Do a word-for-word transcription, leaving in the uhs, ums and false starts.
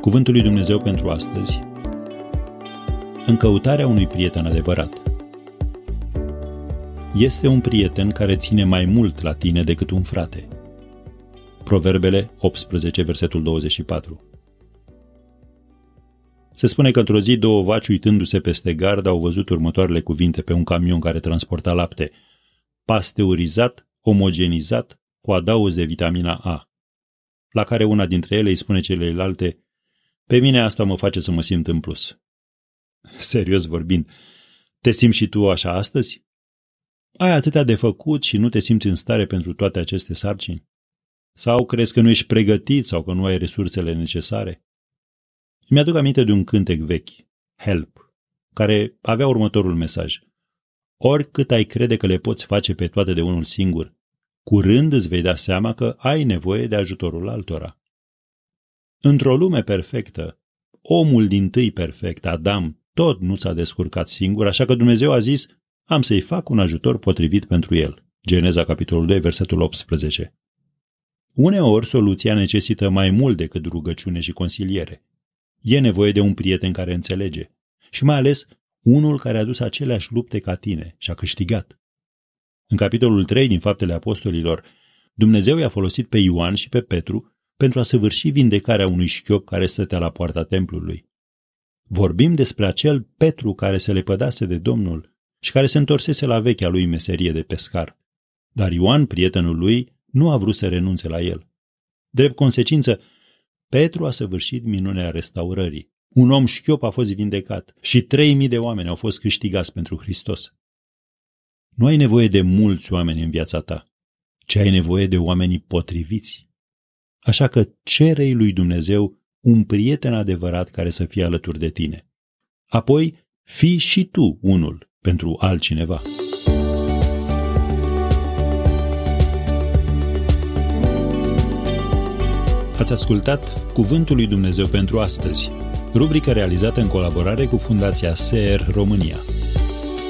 Cuvântul lui Dumnezeu pentru astăzi: în căutarea unui prieten adevărat. Este un prieten care ține mai mult la tine decât un frate. Proverbele optsprezece, versetul douăzeci și patru. Se spune că într-o zi două vaci, uitându-se peste gard, au văzut următoarele cuvinte pe un camion care transporta lapte: pasteurizat, omogenizat, cu adaos de vitamina A. La care una dintre ele îi spune celelalte: pe mine asta mă face să mă simt în plus. Serios vorbind, te simți și tu așa astăzi? Ai atâtea de făcut și nu te simți în stare pentru toate aceste sarcini? Sau crezi că nu ești pregătit sau că nu ai resursele necesare? Mi-aduc aminte de un cântec vechi, Help, care avea următorul mesaj: oricât ai crede că le poți face pe toate de unul singur, curând îți vei da seama că ai nevoie de ajutorul altora. Într-o lume perfectă, omul dintâi perfect, Adam, tot nu s-a descurcat singur, așa că Dumnezeu a zis: am să-i fac un ajutor potrivit pentru el. Geneza, capitolul doi, versetul optsprezece. Uneori, soluția necesită mai mult decât rugăciune și consiliere. E nevoie de un prieten care înțelege și mai ales unul care a dus aceleași lupte ca tine și a câștigat. În capitolul trei din Faptele Apostolilor, Dumnezeu i-a folosit pe Ioan și pe Petru pentru a săvârși vindecarea unui șchiop care stătea la poarta templului. Vorbim despre acel Petru care se lepădase de Domnul și care se întorsese la vechea lui meserie de pescar. Dar Ioan, prietenul lui, nu a vrut să renunțe la el. Drept consecință, Petru a săvârșit minunea restaurării. Un om șchiop a fost vindecat și trei mii de oameni au fost câștigați pentru Hristos. Nu ai nevoie de mulți oameni în viața ta, ci ai nevoie de oamenii potriviți. Așa că cere-i lui Dumnezeu un prieten adevărat care să fie alături de tine. Apoi, fii și tu unul pentru altcineva. Ați ascultat Cuvântul lui Dumnezeu pentru astăzi, rubrica realizată în colaborare cu Fundația S E R România.